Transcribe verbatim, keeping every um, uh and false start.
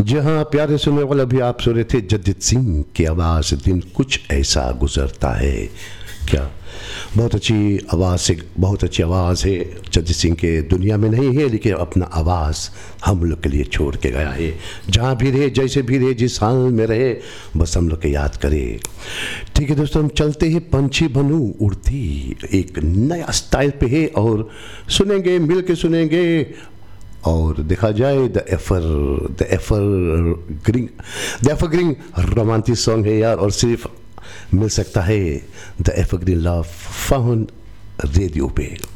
जी हाँ प्यारे सुनने वाले, अभी आप सुन रहे थे जगजीत सिंह की आवाज़। दिन कुछ ऐसा गुजरता है क्या। बहुत अच्छी आवाज़ से, बहुत अच्छी आवाज़ है जगजीत सिंह के। दुनिया में नहीं है लेकिन अपना आवाज़ हम लोग के लिए छोड़ के गया है। जहाँ भी रहे, जैसे भी रहे, जिस हाल में रहे, बस हम लोग के याद करे। ठीक है दोस्तों, हम चलते हैं पंछी बनू उड़ती, एक नया स्टाइल पे है और सुनेंगे, मिल के सुनेंगे। और देखा जाए the एफर the एफर green the एफर green romantic song है यार, और सिर्फ मिल सकता है the एफर green love found radio पे।